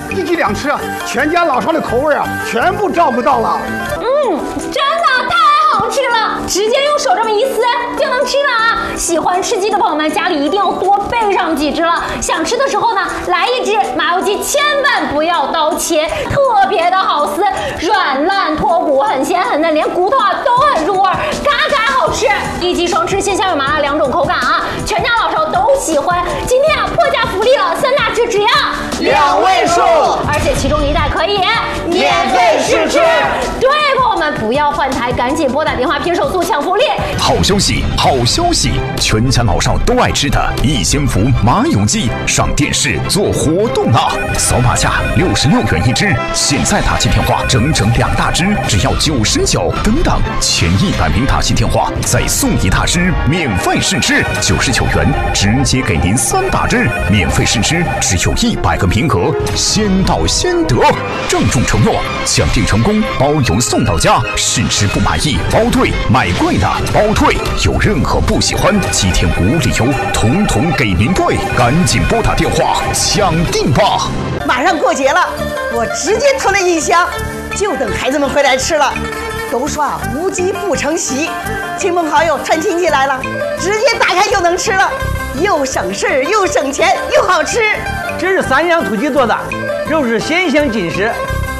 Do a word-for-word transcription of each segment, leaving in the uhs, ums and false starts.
一鸡两吃，全家老少的口味啊，全部照顾到了。 嗯，真的太好吃了，直接用手这么一撕就能吃了啊！喜欢吃鸡的朋友们，家里一定要多备上几只了。想吃的时候呢，来一只麻油鸡，千万不要刀切，特别的好撕，软烂脱骨，很鲜很嫩，连骨头啊都很入味，嘎嘎好吃。一鸡双吃，鲜香有麻辣两种口感啊，全家老少都喜欢。今天啊破价福利了，三大只只要两位数， 而且其中一袋可以免费试吃。 对，朋友们不要换台，赶紧拨打电话拼手速抢福利。 好消息，好消息！全家老少都爱吃的益鲜福麻油鸡上电视做活动啦！扫码价六十六元一只，现在打进电话整整两大只，只要九十九。等等，前一百名打进电话再送一大只免费试吃，九十九元直接给您三大只免费试吃，只有一百个名额，先到先得。郑重承诺，抢订成功包邮送到家，试吃不满意包退，买贵的包退，有任何不喜欢七天无理由统统给您退，赶紧拨打电话抢订吧！ 马上过节了，我直接囤了一箱，就等孩子们回来吃了。都说啊，无鸡不成席，亲朋好友串亲戚来了，直接打开就能吃了，又省事又省钱又好吃。 这是三养土鸡做的，肉是鲜香紧实，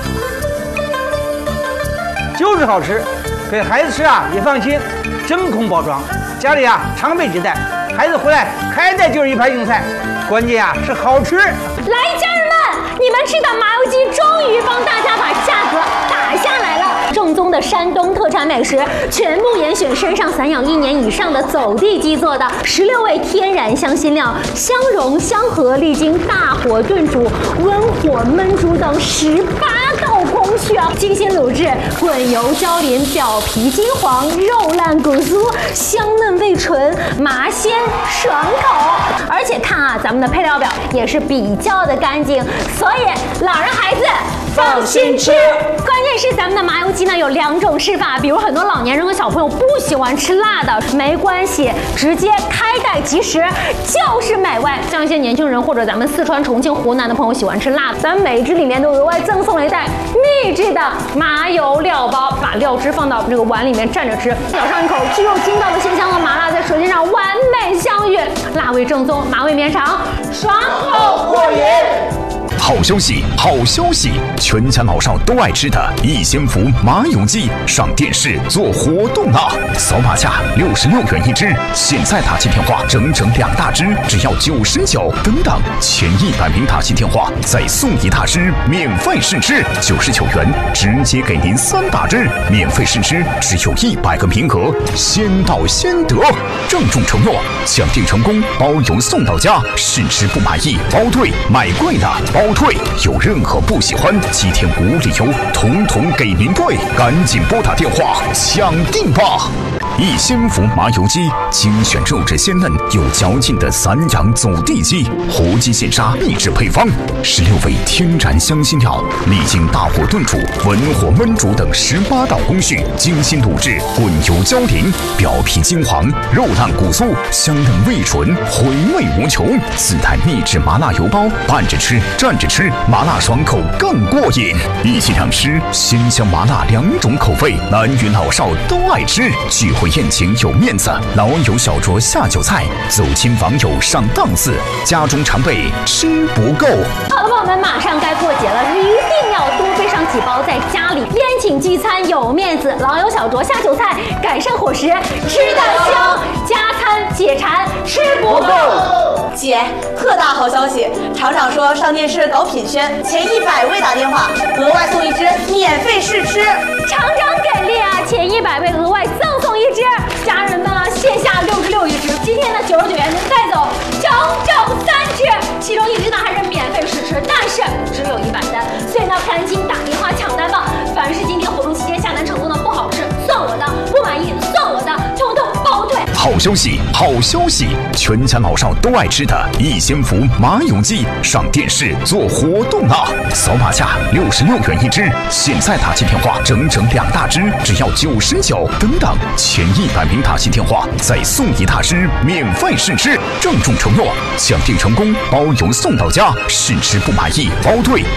就是好吃，给孩子吃啊也放心，真空包装，家里啊常备纸袋，孩子回来开袋就是一盘硬菜，关键啊是好吃。 来，家人们，你们吃的麻油鸡终于帮大家把价格打下来了。正宗的山东特产美食，全部严选身上散养一年以上的走地鸡做的，十六味天然香辛料，相融相合，历经大火炖煮、温火焖煮等十八道工序啊，精心卤制，滚油焦淋，表皮金黄，肉烂骨酥，香嫩味纯，麻鲜爽口。而且看啊，咱们的配料表也是比较的干净，所以老人孩子放心吃。 关键是咱们的麻油鸡呢有两种吃法，比如很多老年人和小朋友不喜欢吃辣的，没关系，直接开袋即食就是美味。像一些年轻人或者咱们四川、重庆、湖南的朋友喜欢吃辣的，咱们每一只里面都额外赠送了一袋秘制的麻油料包，把料汁放到这个碗里面蘸着吃，咬上一口，鸡肉筋道的鲜香和麻辣在舌尖上完美相遇，辣味正宗，麻味绵长，爽口过瘾。 好消息，好消息！全家老少都爱吃的益鲜福麻油鸡上电视做活动啦！扫码价六十六元一只，现在打进电话整整两大只，只要九十九。等等，前一百名打进电话再送一大只免费试吃，九十九元直接给您三大只免费试吃，只有一百个名额，先到先得。郑重承诺，抢订成功包邮送到家，试吃不满意包退，买贵的包退，有任何不喜欢七天无理由统统给您退，赶紧拨打电话抢订吧！益鲜福麻油鸡，精选肉质鲜嫩有嚼劲的散养走地鸡，活鸡现杀秘制配方，十六味天然香辛料，历经大火炖煮、文火焖煮等十八道工序，精心卤制，滚油焦淋，表皮金黄，肉烂骨酥，香嫩味纯，回味无穷。自带秘制麻辣油包，拌着吃、蘸着吃，麻辣爽口更过瘾。一鸡两吃，鲜香麻辣两种口味，男女老少都爱吃。聚会宴请有面子，老友小酌下酒菜，走亲访友上档次，家中常备吃不够。 好的，朋友们，马上该过节了，一定要多备上几包，在家里宴请聚餐有面子，老友小酌下酒菜，改善伙食，吃得香，加餐解馋，吃不够。 姐，特大好消息！厂长说上电视搞品宣，前一百位打电话，额外送一只免费试吃。 厂长给力啊！前一百位额外赠送一只，家人们啊，线下六十六一只，今天的九十九元能带走整整三只，其中一只呢还是免费试吃，但是只有一百单，所以呢赶紧打电话抢单吧！凡是今天活动期间下单成功的不好吃送我的，不满意送我的，统统包退。 好消息，好消息！全家老少都爱吃的益鲜福麻油鸡上电视做活动啦！扫码价六十六元一只，现在打进电话整整两大只，只要九十九。等等，前一百名打进电话再送一大只免费试吃，郑重承诺，抢订成功包邮送到家，试吃不满意包退，